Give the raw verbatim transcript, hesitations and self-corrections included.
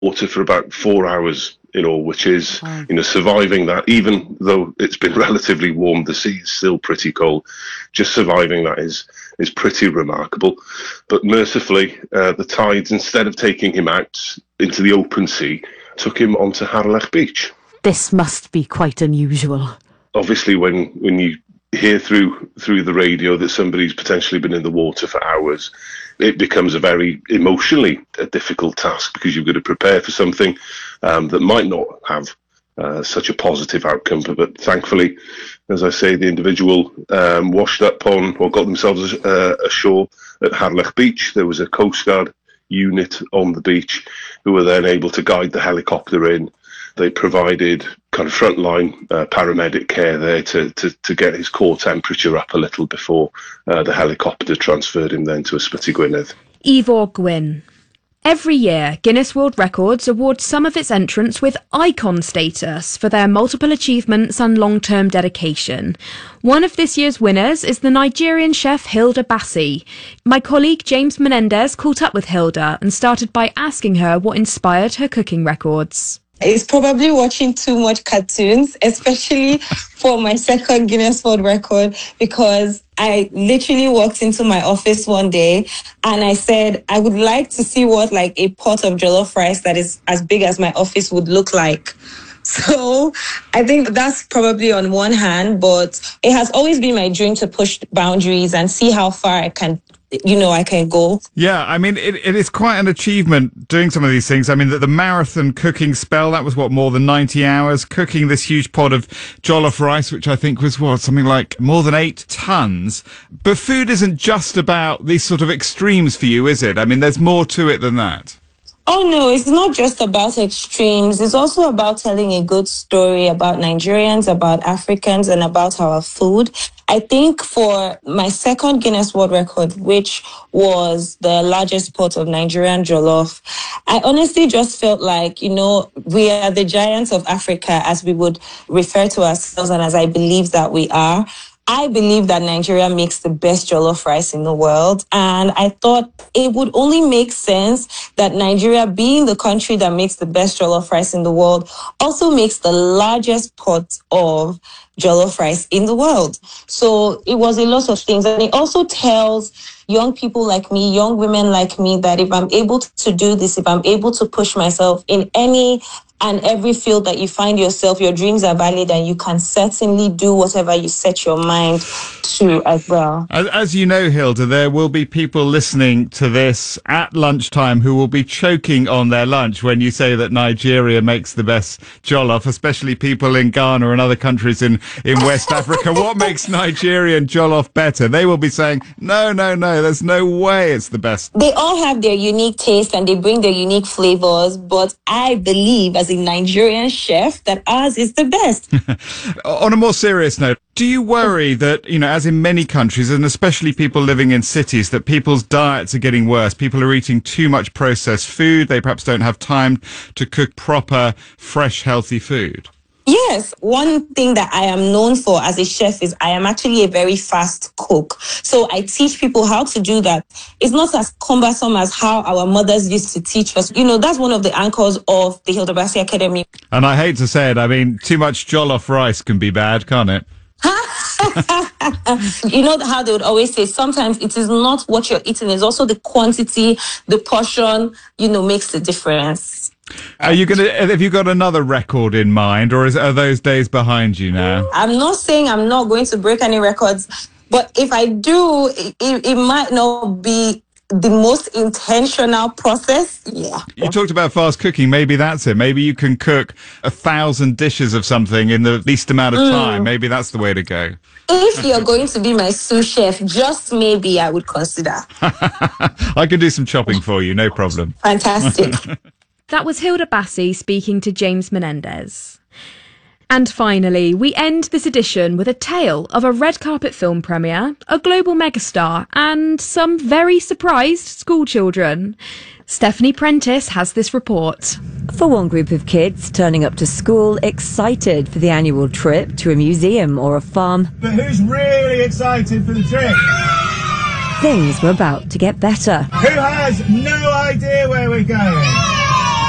water for about four hours in all, which is, oh. you know, surviving that, even though it's been relatively warm, the sea is still pretty cold. Just surviving that is is pretty remarkable. But mercifully, uh, the tides, instead of taking him out into the open sea, took him onto Harlech Beach. This must be quite unusual. Obviously, when, when you hear through through the radio that somebody's potentially been in the water for hours, it becomes a very emotionally a difficult task, because you've got to prepare for something um, that might not have uh, such a positive outcome. But, but thankfully, as I say, the individual um, washed up on, or got themselves uh, ashore at Harlech Beach. There was a Coast Guard unit on the beach who were then able to guide the helicopter in. They provided kind of frontline uh, paramedic care there to, to, to get his core temperature up a little before uh, the helicopter transferred him then to Ysbyty Gwynedd. Ivor Gwyn. Every year, Guinness World Records awards some of its entrants with icon status for their multiple achievements and long-term dedication. One of this year's winners is the Nigerian chef Hilda Bassi. My colleague James Menendez caught up with Hilda and started by asking her what inspired her cooking records. It's probably watching too much cartoons, especially for my second Guinness World Record, because I literally walked into my office one day and I said, I would like to see what like a pot of jollof rice that is as big as my office would look like. So I think that's probably on one hand, but it has always been my dream to push boundaries and see how far I can you know, I can go. Yeah, I mean, it, it is quite an achievement doing some of these things. I mean, the, the marathon cooking spell, that was what, more than ninety hours, cooking this huge pot of jollof rice, which I think was what, something like more than eight tons. But food isn't just about these sort of extremes for you, is it? I mean, there's more to it than that. Oh, no, it's not just about extremes. It's also about telling a good story about Nigerians, about Africans, and about our food. I think for my second Guinness World Record, which was the largest pot of Nigerian jollof, I honestly just felt like, you know, we are the giants of Africa, as we would refer to ourselves, and as I believe that we are. I believe that Nigeria makes the best jollof rice in the world. And I thought it would only make sense that Nigeria, being the country that makes the best jollof rice in the world, also makes the largest pot of jollof rice in the world. So it was a lot of things. And it also tells young people like me, young women like me, that if I'm able to do this, if I'm able to push myself in any and every field that you find yourself, your dreams are valid and you can certainly do whatever you set your mind to as well. As, as you know, Hilda, there will be people listening to this at lunchtime who will be choking on their lunch when you say that Nigeria makes the best jollof, especially people in Ghana and other countries in, in West Africa. What makes Nigerian jollof better? They will be saying, no, no, no, there's no way it's the best. They all have their unique taste and they bring their unique flavors, but I believe as a Nigerian chef that ours is the best. On a more serious note, do you worry that, you know, as in many countries, and especially people living in cities, that people's diets are getting worse? People are eating too much processed food. They perhaps don't have time to cook proper, fresh, healthy food. Yes, one thing that I am known for as a chef is I am actually a very fast cook. So I teach people how to do that. It's not as cumbersome as how our mothers used to teach us. You know, that's one of the anchors of the Hilda Bassi Academy. And I hate to say it, I mean, too much jollof rice can be bad, can't it? You know how they would always say, sometimes it is not what you're eating, it's also the quantity, the portion, you know, makes the difference. Are you gonna? Have you got another record in mind, or is, are those days behind you now? I'm not saying I'm not going to break any records, but if I do, it, it might not be the most intentional process. Yeah. You talked about fast cooking. Maybe that's it. Maybe you can cook a thousand dishes of something in the least amount of time. Mm. Maybe that's the way to go. If you're going to be my sous chef, just maybe I would consider. I can do some chopping for you, no problem. Fantastic. That was Hilda Bassi speaking to James Menendez. And finally, we end this edition with a tale of a red carpet film premiere, a global megastar, and some very surprised schoolchildren. Stephanie Prentice has this report. For one group of kids turning up to school excited for the annual trip to a museum or a farm. But who's really excited for the trip? Things were about to get better. Who has no idea where we're going?